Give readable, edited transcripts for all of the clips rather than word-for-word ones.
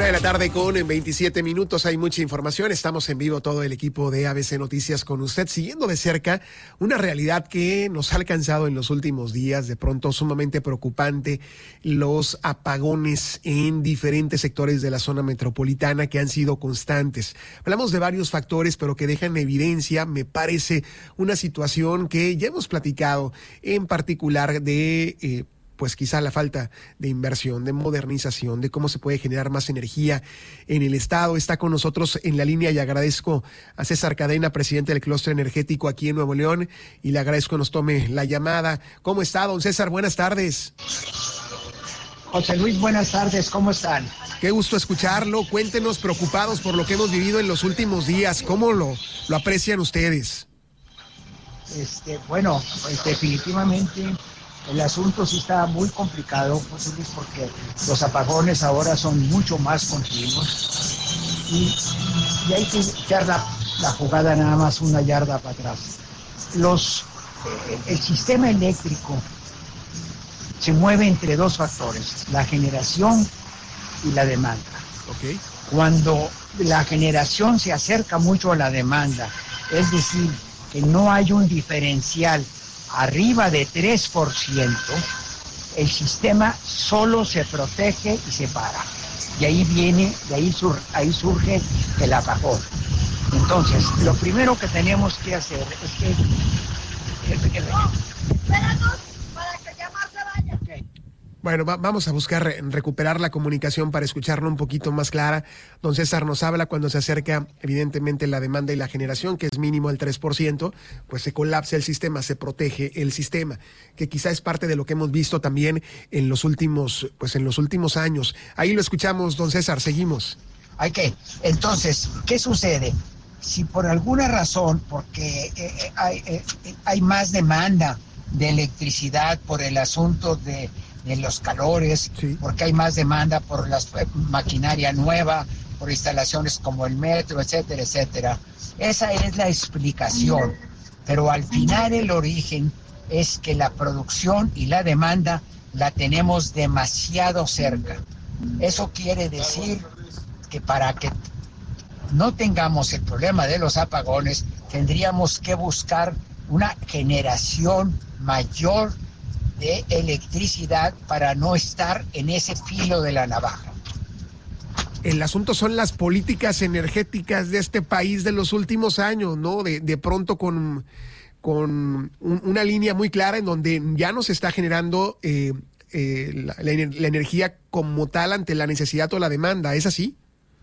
1:00 con 27 minutos. Hay mucha información. Estamos en vivo todo el equipo de ABC Noticias con usted, siguiendo de cerca una realidad que nos ha alcanzado en los últimos días, de pronto sumamente preocupante, los apagones en diferentes sectores de la zona metropolitana que han sido constantes. Hablamos de varios factores, pero que dejan en evidencia, me parece, una situación que ya hemos platicado, en particular de pues quizá la falta de inversión, de modernización, de cómo se puede generar más energía en el Estado. Está con nosotros en la línea y agradezco a César Cadena, presidente del Clúster Energético aquí en Nuevo León, y le agradezco nos tome la llamada. ¿Cómo está, don César? Buenas tardes. José Luis, buenas tardes, ¿cómo están? Qué gusto escucharlo. Cuéntenos, preocupados por lo que hemos vivido en los últimos días, ¿cómo lo aprecian ustedes? Bueno, pues definitivamente el asunto sí está muy complicado, José Luis, porque los apagones ahora son mucho más continuos y hay que echar la jugada nada más una yarda para atrás. El sistema eléctrico se mueve entre dos factores, la generación y la demanda. Okay. Cuando la generación se acerca mucho a la demanda, es decir, que no hay un diferencial arriba de 3%, el sistema solo se protege y se para. Y ahí surge el apagón. Entonces, lo primero que tenemos que hacer es que... Espéranos para que ya más se vaya. Okay. Bueno, vamos a buscar recuperar la comunicación para escucharlo un poquito más clara. Don César nos habla cuando se acerca, evidentemente, la demanda y la generación, que es mínimo el 3%, pues se colapsa el sistema, se protege el sistema, que quizá es parte de lo que hemos visto también en los últimos años. Ahí lo escuchamos, don César, seguimos. Entonces, ¿qué sucede? Si por alguna razón, porque hay más demanda de electricidad por el asunto de los calores, sí, porque hay más demanda por la maquinaria nueva, por instalaciones como el metro, etcétera, etcétera. Esa es la explicación, pero al final el origen es que la producción y la demanda la tenemos demasiado cerca. Eso quiere decir que para que no tengamos el problema de los apagones, tendríamos que buscar una generación mayor de electricidad para no estar en ese filo de la navaja. El asunto son las políticas energéticas de este país de los últimos años, ¿no? De pronto con una línea muy clara en donde ya no se está generando la energía como tal ante la necesidad o la demanda. ¿Es así?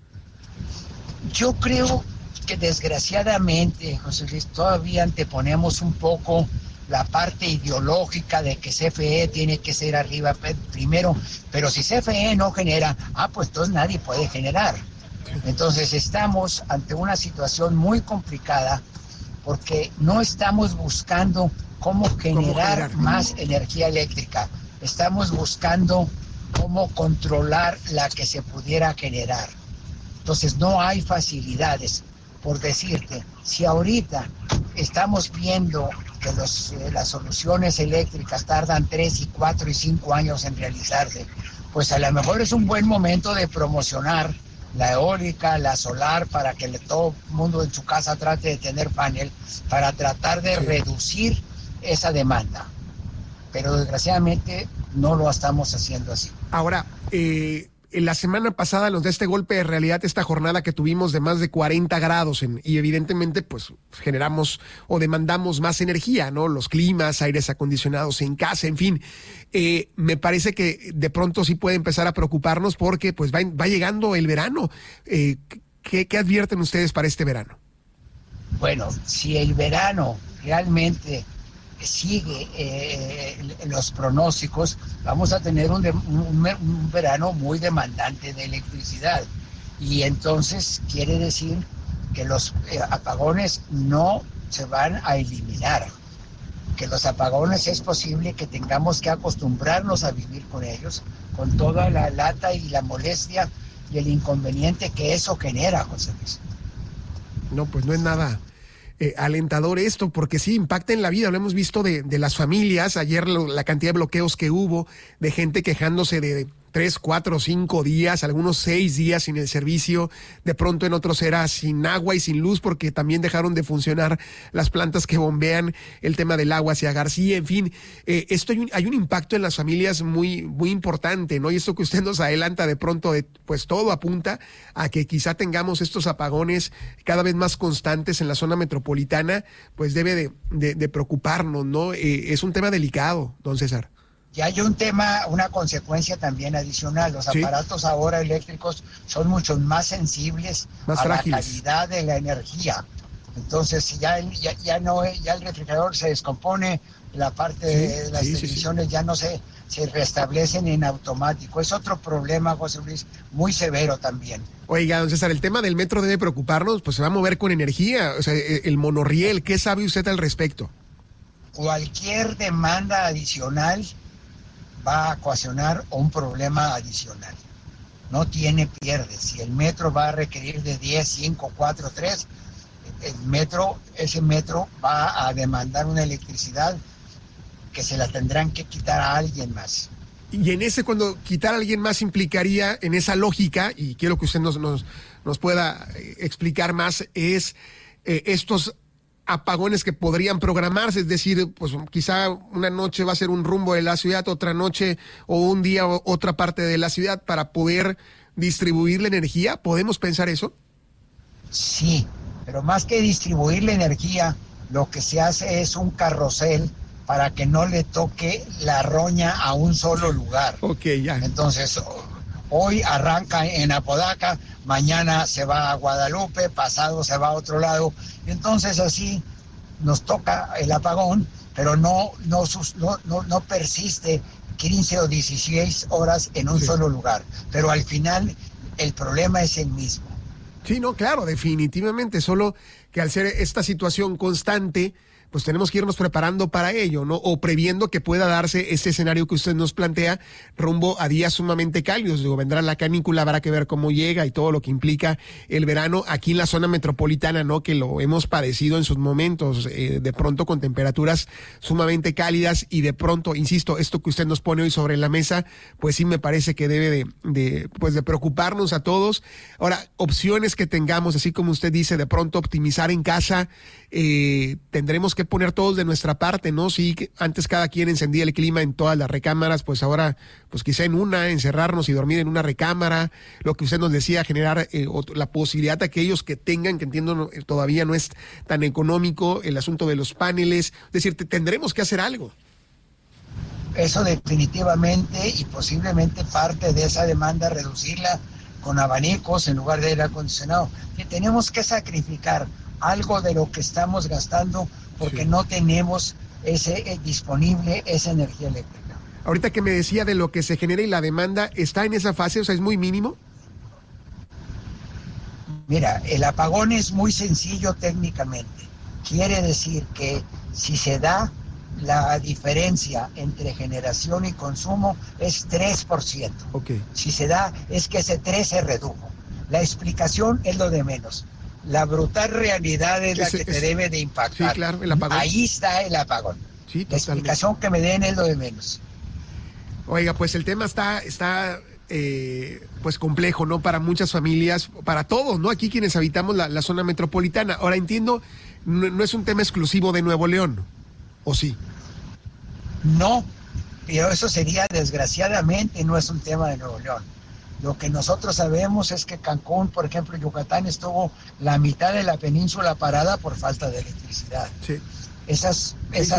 Yo creo que desgraciadamente, José Luis, todavía anteponemos un poco la parte ideológica de que CFE tiene que ser arriba primero, pero si CFE no genera, pues entonces nadie puede generar. Entonces estamos ante una situación muy complicada porque no estamos buscando cómo generar más energía eléctrica, estamos buscando cómo controlar la que se pudiera generar. Entonces no hay facilidades. Por decirte, si ahorita estamos viendo que las soluciones eléctricas tardan 3, 4 y 5 años en realizarse, pues a lo mejor es un buen momento de promocionar la eólica, la solar, para que todo el mundo en su casa trate de tener panel, para tratar de reducir esa demanda. Pero desgraciadamente no lo estamos haciendo así. Ahora, la semana pasada nos da este golpe de realidad, esta jornada que tuvimos de más de 40 grados y evidentemente pues generamos o demandamos más energía, ¿no? Los climas, aires acondicionados en casa, en fin. Me parece que de pronto sí puede empezar a preocuparnos porque pues va llegando el verano. ¿Qué advierten ustedes para este verano? Bueno, si el verano realmente sigue los pronósticos, vamos a tener un verano muy demandante de electricidad, y entonces quiere decir que los apagones no se van a eliminar, que los apagones es posible que tengamos que acostumbrarnos a vivir con ellos, con toda la lata y la molestia y el inconveniente que eso genera, José Luis. No, pues no es nada alentador esto, porque sí impacta en la vida. Lo hemos visto de las familias. Ayer la cantidad de bloqueos que hubo, de gente quejándose de 3, 4, 5 días, algunos 6 días sin el servicio, de pronto en otros era sin agua y sin luz porque también dejaron de funcionar las plantas que bombean el tema del agua hacia García, en fin, esto hay un impacto en las familias muy, muy importante, ¿no? Y esto que usted nos adelanta de pronto, pues todo apunta a que quizá tengamos estos apagones cada vez más constantes en la zona metropolitana, pues debe de preocuparnos, ¿no? Es un tema delicado, don César. Y hay un tema, una consecuencia también adicional. Los aparatos ahora eléctricos son mucho más sensibles más a frágiles. La calidad de la energía. Entonces, si ya el refrigerador se descompone, la parte de las televisiones ya no se restablecen en automático. Es otro problema, José Luis, muy severo también. Oiga, don César, el tema del metro debe preocuparnos, pues se va a mover con energía, o sea, el monorriel, ¿qué sabe usted al respecto? Cualquier demanda adicional va a ocasionar un problema adicional. No tiene pierde. Si el metro va a requerir de 10, 5, 4, 3, ese metro va a demandar una electricidad que se la tendrán que quitar a alguien más. Y en ese, cuando quitar a alguien más implicaría, en esa lógica, y quiero que usted nos pueda explicar más, es estos apagones que podrían programarse, es decir, pues quizá una noche va a ser un rumbo de la ciudad, otra noche o un día otra parte de la ciudad para poder distribuir la energía. ¿Podemos pensar eso? Sí, pero más que distribuir la energía, lo que se hace es un carrusel para que no le toque la roña a un solo lugar. Ok, ya. Entonces, hoy arranca en Apodaca, mañana se va a Guadalupe, pasado se va a otro lado. Entonces así nos toca el apagón, pero no persiste 15 o 16 horas en un solo lugar. Pero al final el problema es el mismo. Sí, no, claro, definitivamente, solo que al ser esta situación constante, pues tenemos que irnos preparando para ello, ¿no? O previendo que pueda darse este escenario que usted nos plantea rumbo a días sumamente cálidos. Luego vendrá la canícula, habrá que ver cómo llega y todo lo que implica el verano aquí en la zona metropolitana, ¿no? Que lo hemos padecido en sus momentos, de pronto con temperaturas sumamente cálidas y de pronto, insisto, esto que usted nos pone hoy sobre la mesa, pues sí me parece que debe de preocuparnos a todos. Ahora, opciones que tengamos, así como usted dice, de pronto optimizar en casa, tendremos que poner todos de nuestra parte, ¿no? Sí, antes cada quien encendía el clima en todas las recámaras, pues ahora, pues quizá en una, encerrarnos y dormir en una recámara, lo que usted nos decía, generar la posibilidad de aquellos que tengan, que entiendo todavía no es tan económico, el asunto de los paneles, es decir, tendremos que hacer algo. Eso definitivamente, y posiblemente parte de esa demanda reducirla con abanicos en lugar de aire acondicionado, que tenemos que sacrificar algo de lo que estamos gastando porque no tenemos disponible esa energía eléctrica. Ahorita que me decía de lo que se genera y la demanda, ¿está en esa fase? O sea, ¿es muy mínimo? Mira, el apagón es muy sencillo técnicamente. Quiere decir que si se da la diferencia entre generación y consumo es 3%. Okay. Si se da, es que ese 3 se redujo. La explicación es lo de menos. La brutal realidad es la que te debe de impactar. Sí, claro, el apagón. Ahí está el apagón. Sí, la explicación que me den es lo de menos. Oiga, pues el tema está pues complejo, ¿no? Para muchas familias, para todos, ¿no? Aquí quienes habitamos la zona metropolitana. Ahora entiendo, no es un tema exclusivo de Nuevo León, ¿o sí? No, pero eso sería, desgraciadamente, no es un tema de Nuevo León. Lo que nosotros sabemos es que Cancún, por ejemplo, Yucatán, estuvo la mitad de la península parada por falta de electricidad. Sí. Esos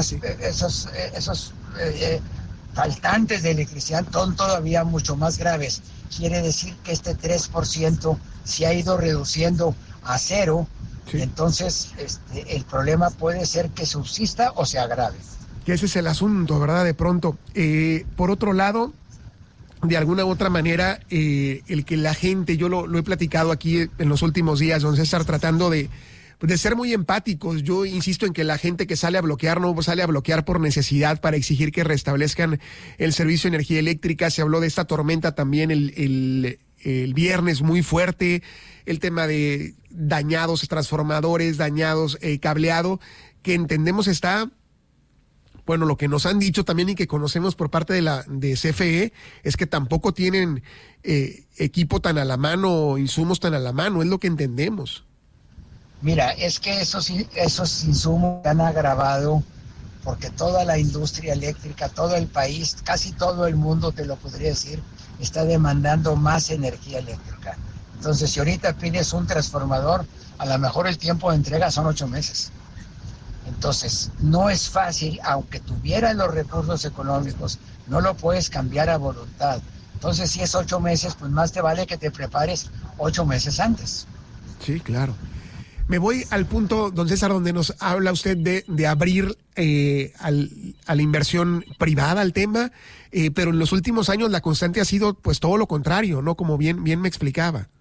faltantes de electricidad son todavía mucho más graves. Quiere decir que este 3% se ha ido reduciendo a cero. Sí. Entonces, el problema puede ser que subsista o se agrave. Que ese es el asunto, ¿verdad? De pronto. Por otro lado, de alguna u otra manera, el que la gente, yo lo he platicado aquí en los últimos días, don César, tratando de ser muy empáticos. Yo insisto en que la gente que sale a bloquear no sale a bloquear por necesidad, para exigir que restablezcan el servicio de energía eléctrica. Se habló de esta tormenta también el viernes muy fuerte, el tema de dañados transformadores, dañados cableado, que entendemos está bueno, lo que nos han dicho también y que conocemos por parte de CFE es que tampoco tienen equipo tan a la mano, insumos tan a la mano, es lo que entendemos. Mira, es que esos insumos se han agravado porque toda la industria eléctrica, todo el país, casi todo el mundo, te lo podría decir, está demandando más energía eléctrica. Entonces, si ahorita pides un transformador, a lo mejor el tiempo de entrega son 8 meses. Entonces, no es fácil, aunque tuvieras los recursos económicos, no lo puedes cambiar a voluntad. Entonces, si es 8 meses, pues más te vale que te prepares 8 meses antes. Sí, claro. Me voy al punto, don César, donde nos habla usted de abrir a la inversión privada al tema, pero en los últimos años la constante ha sido pues todo lo contrario, ¿no? Como bien me explicaba.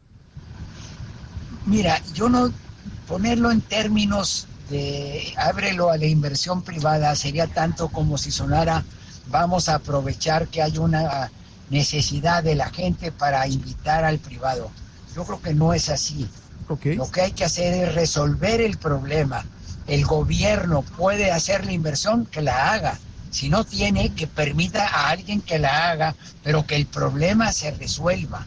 Mira, yo no ponerlo en términos de ábrelo a la inversión privada sería tanto como si sonara vamos a aprovechar que hay una necesidad de la gente para invitar al privado. Yo creo que no es así. Okay. Lo que hay que hacer es resolver el problema. El gobierno puede hacer la inversión, que la haga. Si no tiene, que permita a alguien que la haga, pero que el problema se resuelva.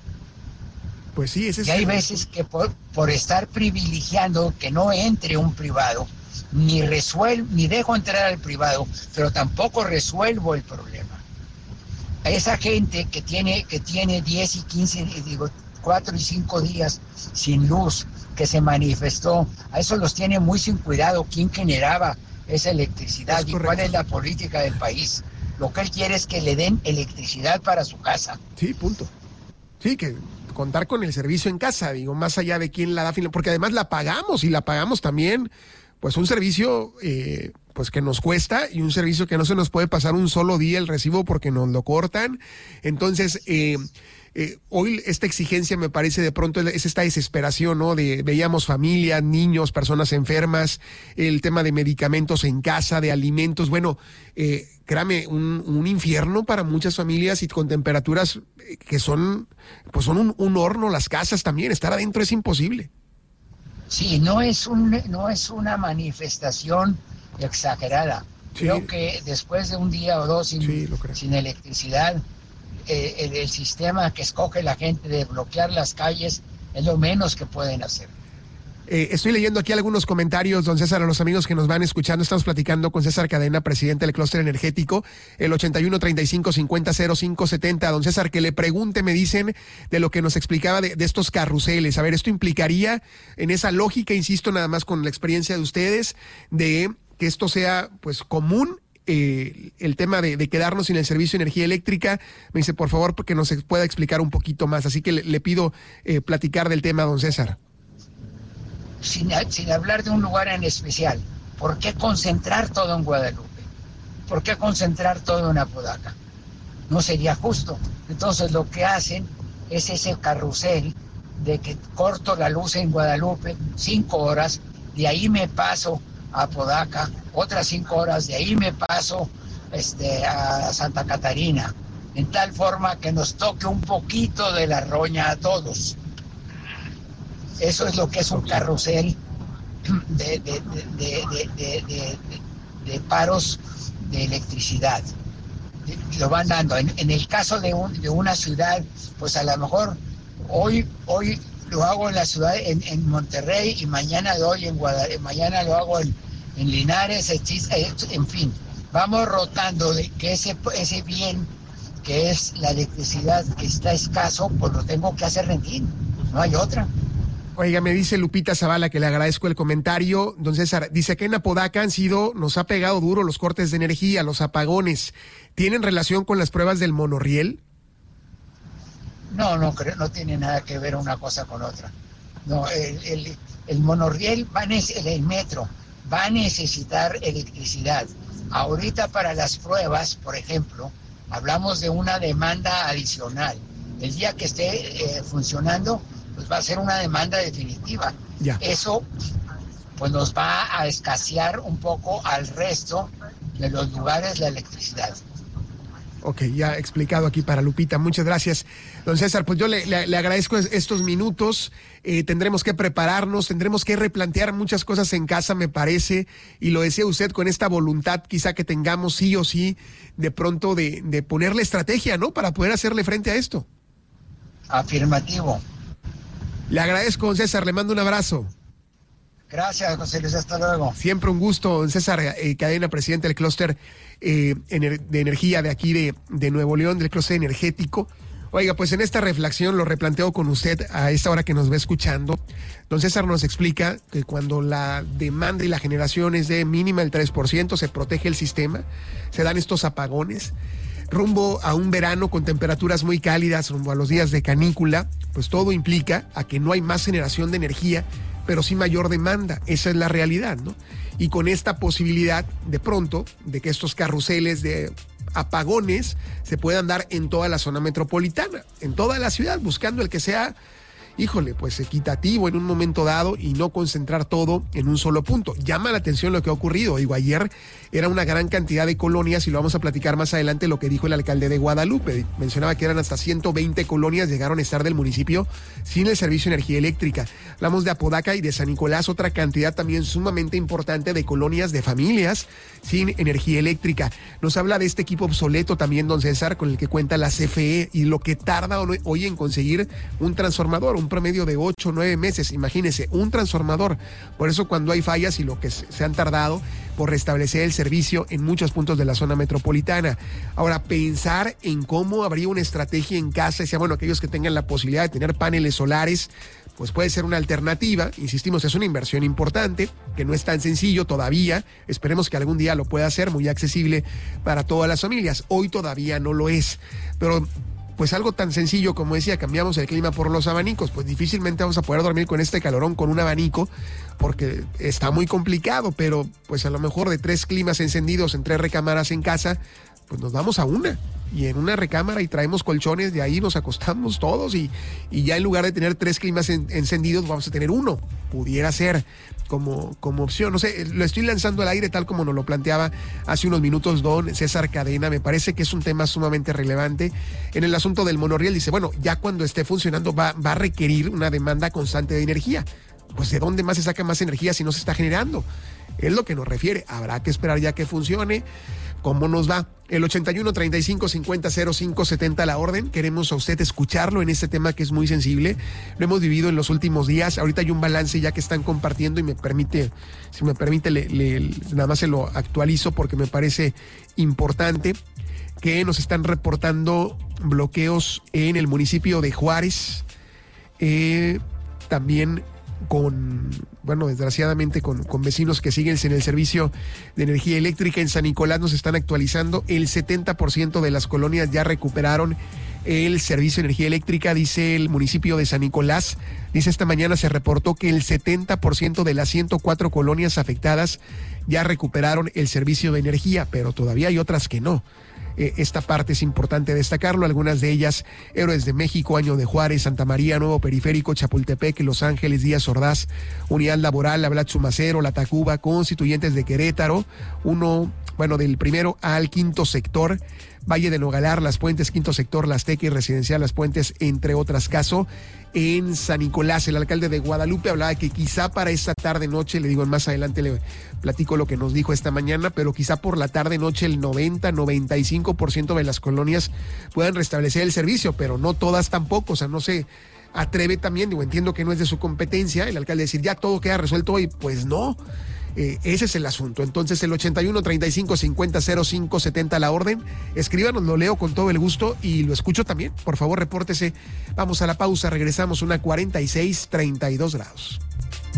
Pues sí, ese es. Y hay veces que por estar privilegiando que no entre un privado, ni dejo entrar al privado, pero tampoco resuelvo el problema. A esa gente que tiene 10 y 15, 4 y 5 días sin luz, que se manifestó, a eso los tiene muy sin cuidado quién generaba esa electricidad y cuál es la política del país. Lo que él quiere es que le den electricidad para su casa. Sí, punto. Sí, que contar con el servicio en casa, digo, más allá de quién la da, porque además la pagamos y la pagamos también, pues un servicio pues que nos cuesta y un servicio que no se nos puede pasar un solo día el recibo porque nos lo cortan. Entonces, hoy esta exigencia me parece de pronto es esta desesperación, ¿no? Veíamos familias, niños, personas enfermas, el tema de medicamentos en casa, de alimentos, bueno, créame, un infierno para muchas familias y con temperaturas que son un horno, las casas también, estar adentro es imposible. Sí, no es una manifestación exagerada. Sí. Creo que después de un día o dos sin electricidad, el sistema que escoge la gente de bloquear las calles es lo menos que pueden hacer. Estoy leyendo aquí algunos comentarios, don César, a los amigos que nos van escuchando. Estamos platicando con César Cadena, presidente del clúster energético, el 81-35-50-0570. Don César, que le pregunte, me dicen, de lo que nos explicaba de estos carruseles. A ver, esto implicaría, en esa lógica, insisto, nada más con la experiencia de ustedes, de que esto sea pues común, el tema de quedarnos sin el servicio de energía eléctrica. Me dice, por favor, que nos pueda explicar un poquito más. Así que le pido platicar del tema, don César. Sin hablar de un lugar en especial, ¿por qué concentrar todo en Guadalupe? ¿Por qué concentrar todo en Apodaca? No sería justo. Entonces lo que hacen es ese carrusel de que corto la luz en Guadalupe 5 horas, de ahí me paso a Apodaca, otras 5 horas, de ahí me paso a Santa Catarina, en tal forma que nos toque un poquito de la roña a todos. Eso es lo que es un carrusel de paros de electricidad. Lo van dando. En el caso de una ciudad, pues a lo mejor hoy lo hago en la ciudad, en Monterrey, y mañana lo hago en Linares, en fin. Vamos rotando de que ese bien que es la electricidad que está escaso, pues lo tengo que hacer rendir. No hay otra. Oiga, me dice Lupita Zavala, que le agradezco el comentario. Don César, dice que en Apodaca nos ha pegado duro los cortes de energía, los apagones. ¿Tienen relación con las pruebas del monorriel? No tiene nada que ver una cosa con otra. No, el monorriel el metro va a necesitar electricidad. Ahorita para las pruebas, por ejemplo, hablamos de una demanda adicional. El día que esté funcionando, pues va a ser una demanda definitiva. Ya. Eso pues nos va a escasear un poco al resto de los lugares la electricidad. Ok, ya explicado aquí para Lupita. Muchas gracias, don César. Pues yo le agradezco estos minutos. Tendremos que prepararnos, tendremos que replantear muchas cosas en casa, me parece, y lo decía usted, con esta voluntad quizá que tengamos sí o sí, de pronto de ponerle estrategia, ¿no? Para poder hacerle frente a esto. Afirmativo. Le agradezco, don César, le mando un abrazo. Gracias, José Luis, hasta luego. Siempre un gusto, don César Cadena, presidente del clúster de energía de aquí de Nuevo León, del clúster energético. Oiga, pues en esta reflexión lo replanteo con usted a esta hora que nos va escuchando. Don César nos explica que cuando la demanda y la generación es de mínima el 3%, se protege el sistema, se dan estos apagones. Rumbo a un verano con temperaturas muy cálidas, rumbo a los días de canícula, pues todo implica a que no hay más generación de energía, pero sí mayor demanda. Esa es la realidad, ¿no? Y con esta posibilidad, de pronto, de que estos carruseles de apagones se puedan dar en toda la zona metropolitana, en toda la ciudad, buscando el que sea, híjole, pues equitativo en un momento dado y no concentrar todo en un solo punto. Llama la atención lo que ha ocurrido. Digo, ayer era una gran cantidad de colonias y lo vamos a platicar más adelante lo que dijo el alcalde de Guadalupe. Mencionaba que eran hasta 120 colonias, llegaron a estar del municipio sin el servicio de energía eléctrica. Hablamos de Apodaca y de San Nicolás, otra cantidad también sumamente importante de colonias, de familias sin energía eléctrica. Nos habla de este equipo obsoleto también, don César, con el que cuenta la CFE y lo que tarda hoy en conseguir un transformador, un promedio de 8 o 9 meses, imagínense, un transformador. Por eso cuando hay fallas y lo que se han tardado por restablecer el servicio en muchos puntos de la zona metropolitana. Ahora, pensar en cómo habría una estrategia en casa, decía, bueno, aquellos que tengan la posibilidad de tener paneles solares, pues puede ser una alternativa. Insistimos, es una inversión importante, que no es tan sencillo todavía. Esperemos que algún día lo pueda hacer, muy accesible para todas las familias. Hoy todavía no lo es, pero pues algo tan sencillo como decía, cambiamos el clima por los abanicos, pues difícilmente vamos a poder dormir con este calorón con un abanico, porque está muy complicado, pero pues a lo mejor de 3 climas encendidos en 3 recámaras en casa, pues nos vamos a una, y en una recámara y traemos colchones, de ahí nos acostamos todos y ya en lugar de tener 3 climas encendidos vamos a tener uno, pudiera ser como opción, no sé, lo estoy lanzando al aire tal como nos lo planteaba hace unos minutos don César Cadena. Me parece que es un tema sumamente relevante. En el asunto del monorriel dice, bueno, ya cuando esté funcionando va a requerir una demanda constante de energía. Pues ¿de dónde más se saca más energía si no se está generando? Es lo que nos refiere. Habrá que esperar ya que funcione. ¿Cómo nos va? El 81 35 50 05 70 la orden. Queremos a usted escucharlo en este tema que es muy sensible. Lo hemos vivido en los últimos días. Ahorita hay un balance ya que están compartiendo y si me permite, nada más se lo actualizo porque me parece importante, que nos están reportando bloqueos en el municipio de Juárez. También desgraciadamente con vecinos que siguen sin el servicio de energía eléctrica. En San Nicolás nos están actualizando, el 70% de las colonias ya recuperaron el servicio de energía eléctrica, dice el municipio de San Nicolás. Dice, esta mañana se reportó que el 70% de las 104 colonias afectadas ya recuperaron el servicio de energía, pero todavía hay otras que no. Esta parte es importante destacarlo, algunas de ellas: Héroes de México, Año de Juárez, Santa María, Nuevo Periférico, Chapultepec, Los Ángeles, Díaz Ordaz, Unidad Laboral, Ablatzumacero, La Tacuba, Constituyentes de Querétaro, del primero al quinto sector, Valle de Nogalar, Las Puentes, quinto sector, La Azteca y Residencial Las Puentes, entre otras. Caso en San Nicolás, el alcalde de Guadalupe hablaba de que quizá para esta tarde-noche, le digo, más adelante le platico lo que nos dijo esta mañana, pero quizá por la tarde-noche el 90-95% de las colonias puedan restablecer el servicio, pero no todas tampoco. O sea, no se atreve también, entiendo que no es de su competencia el alcalde decir ya todo queda resuelto hoy, pues no. Ese es el asunto. Entonces el 81 35 50 05 70 la orden. Escríbanos, lo leo con todo el gusto y lo escucho también. Por favor, repórtese. Vamos a la pausa, regresamos, 1:46, 32 grados.